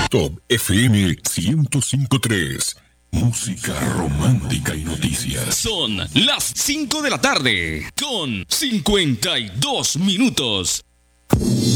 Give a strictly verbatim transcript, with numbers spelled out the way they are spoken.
Top F M ciento cinco punto tres. Música romántica y noticias. Son las cinco de la tarde con cincuenta y dos minutos.